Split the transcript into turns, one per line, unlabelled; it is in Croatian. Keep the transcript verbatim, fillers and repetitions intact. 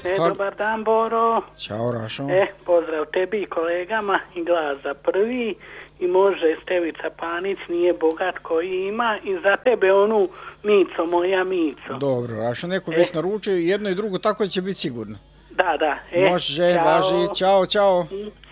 E,
Har...
dobar dan, Boro.
Ćao, Rašo.
E, pozdrav tebi i kolegama i glas za prvi. I može Stevica Panić, nije bogat koji ima. I za tebe onu Mico, moja Mico.
Dobro, Rašo, neko
e.
već naručio jedno i drugo, tako će biti sigurno.
Da, da. E,
može,
čao.
važi, čao, čao.
Mm.